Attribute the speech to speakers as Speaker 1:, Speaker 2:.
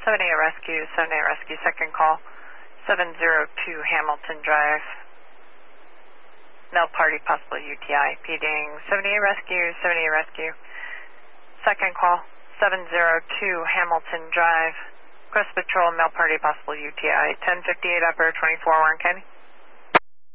Speaker 1: 7A Rescue, 7A Rescue, second call, 702 Hamilton Drive. Male party, possible UTI, PDing 7A Rescue, 7A Rescue. Second call, 702 Hamilton Drive. Request patrol, male party, possible UTI, 1058 upper, 24 Warren County.